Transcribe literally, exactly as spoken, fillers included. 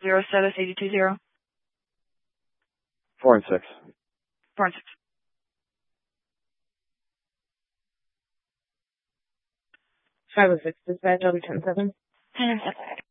zero status eighty two zero. Four and six. Four and six. Five and six. Dispatch, I'll be ten seven. ten and seven.